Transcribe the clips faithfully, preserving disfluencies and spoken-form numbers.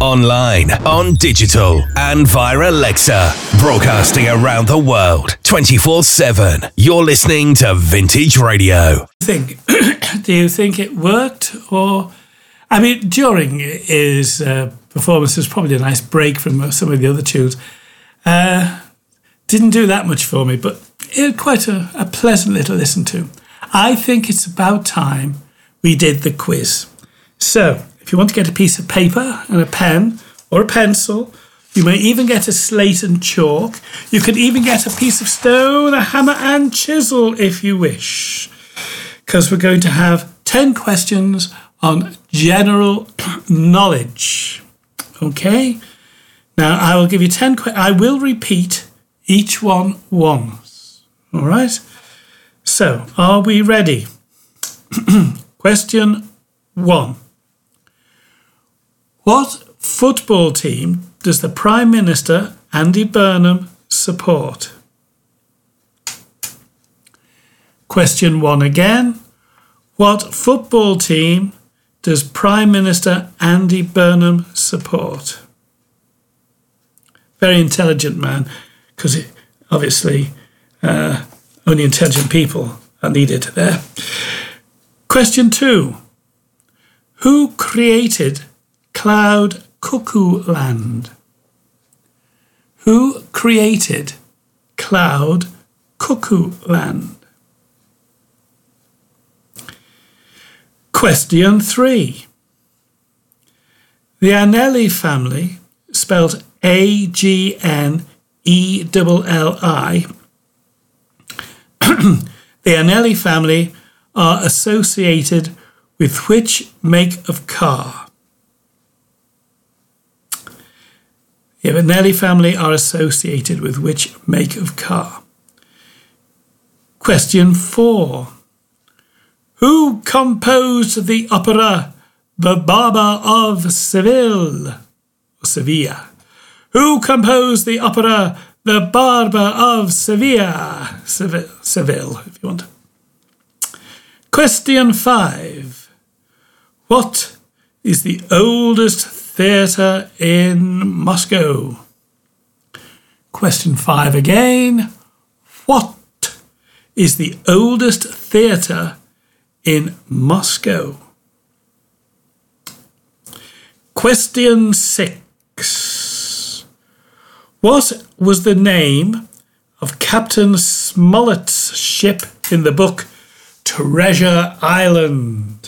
online, on digital, and via Alexa. Broadcasting around the world, twenty-four seven. You're listening to Vintage Radio. Think, do you think it worked? Or, I mean, during his uh, performance, was probably a nice break from some of the other tunes. Uh, didn't do that much for me, but it was quite a, a pleasant little listen to. I think it's about time we did the quiz. So, if you want to get a piece of paper and a pen or a pencil, you may even get a slate and chalk. You could even get a piece of stone, a hammer and chisel if you wish. Because we're going to have ten questions on general knowledge. Okay? Now, I will give you ten questions. I will repeat each one once. All right? So, are we ready? Question one. What football team does the Prime Minister, Andy Burnham, support? Question one again. What football team does Prime Minister Andy Burnham support? Very intelligent man, because obviously uh, only intelligent people are needed there. Question two. Who created Cloud Cuckoo Land? Who created Cloud Cuckoo Land? Question three. The Agnelli family, spelled A G N E L L I, the Agnelli family are associated with which make of car? The Agnelli family are associated with which make of car? Question four. Who composed the opera The Barber of Seville? Or Sevilla. Who composed the opera The Barber of Sevilla? Seville, Seville, if you want. Question five. What is the oldest theatre in Moscow? Question five again. What is the oldest theatre in Moscow? Question six. What was the name of Captain Smollett's ship in the book Treasure Island?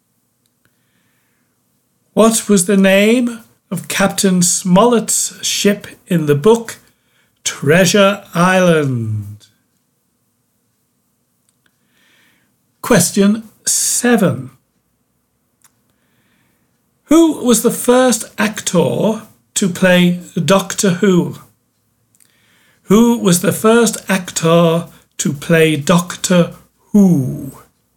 What was the name of Captain Smollett's ship in the book Treasure Island? Question seven. Who was the first actor to play Doctor Who? Who was the first actor to play Doctor Who?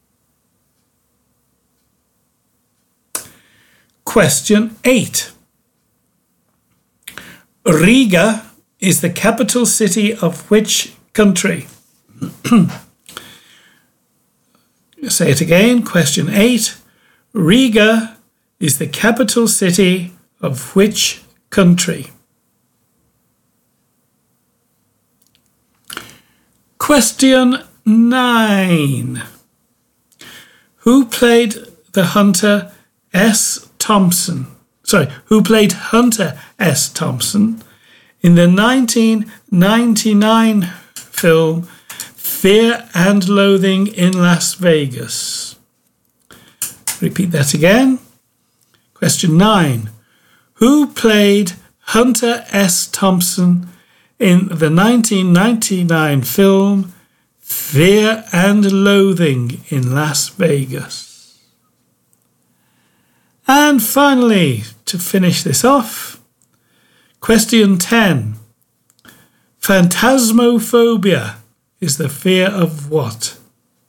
Question eight. Riga is the capital city of which country? Say it again. Question eight. Riga is the capital city of which country? Question nine. Who played the hunter S. Thompson? Sorry, who played Hunter S. Thompson in the nineteen ninety-nine film Fear and Loathing in Las Vegas? Repeat that again. Question nine. Who played Hunter S. Thompson in the nineteen ninety-nine film Fear and Loathing in Las Vegas? And finally, to finish this off, question ten. Phantasmophobia is the fear of what?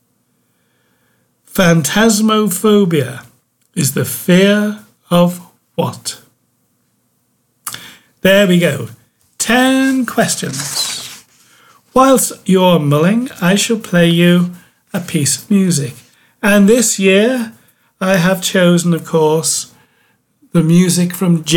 Phantasmophobia is the fear of what? There we go. Ten questions. Whilst you're mulling, I shall play you a piece of music. And this year, I have chosen, of course, the music from